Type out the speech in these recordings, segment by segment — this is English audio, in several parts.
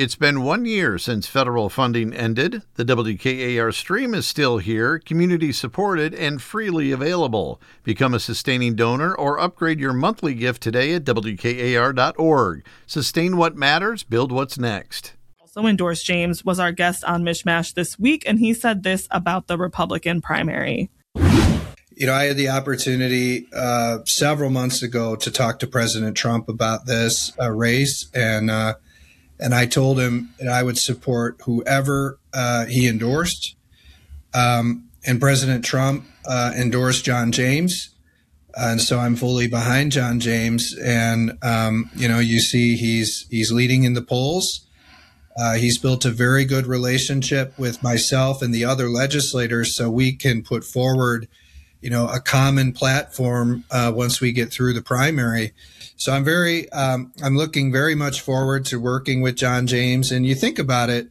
It's been 1 year since federal funding ended. The WKAR stream is still here, community-supported, and freely available. Become a sustaining donor or upgrade your monthly gift today at WKAR.org. Sustain what matters, build what's next. Also endorsed James was our guest on Mishmash this week, and he said this about the Republican primary. You know, I had the opportunity several months ago to talk to President Trump about this race, and I told him that I would support whoever he endorsed. And President Trump endorsed John James. And so I'm fully behind John James. And, you see he's leading in the polls. He's built a very good relationship with myself and the other legislators so we can put forward, a common platform once we get through the primary. So I'm looking very much forward to working with John James. And you think about it,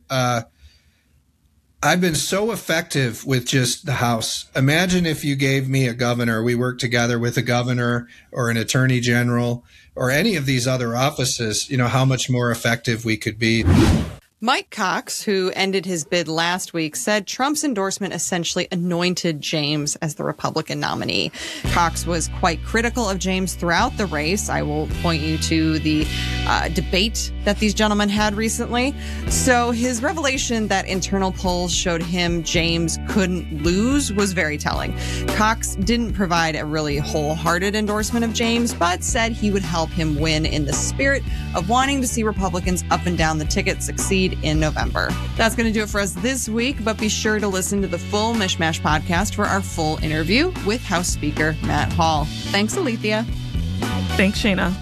I've been so effective with just the House. Imagine if you gave me a governor, we worked together with a governor or an attorney general or any of these other offices, how much more effective we could be. Mike Cox, who ended his bid last week, said Trump's endorsement essentially anointed James as the Republican nominee. Cox was quite critical of James throughout the race. I will point you to the debate that these gentlemen had recently. So his revelation that internal polls showed him James couldn't lose was very telling. Cox didn't provide a really wholehearted endorsement of James, but said he would help him win in the spirit of wanting to see Republicans up and down the ticket succeed in November. That's going to do it for us this week, but be sure to listen to the full Mishmash podcast for our full interview with House Speaker Matt Hall. Thanks, Alethea. Thanks, Shayna.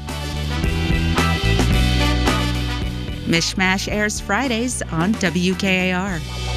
Mishmash airs Fridays on WKAR.